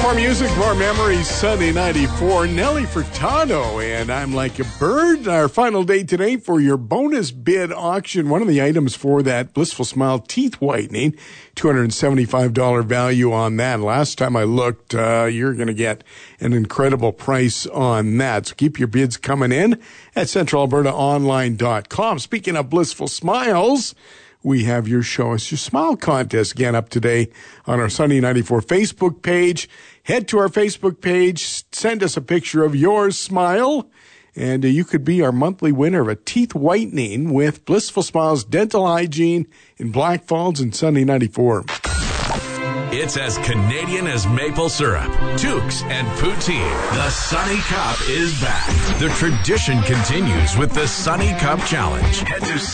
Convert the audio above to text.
More music, more memories. Sunday 94, Nelly Furtado, and I'm Like a Bird. Our final day today for your bonus bid auction. One of the items for that Blissful Smile teeth whitening, $275 value on that. Last time I looked, you're going to get an incredible price on that. So keep your bids coming in at centralalbertaonline.com. Speaking of Blissful Smiles, we have your Show Us Your Smile contest again up today on our Sunday 94 Facebook page. Head to our Facebook page, send us a picture of your smile, and you could be our monthly winner of a teeth whitening with Blissful Smiles Dental Hygiene in Black Falls and Sunday 94. It's as Canadian as maple syrup, toques, and poutine. The Sunny Cup is back. The tradition continues with the Sunny Cup Challenge. Head to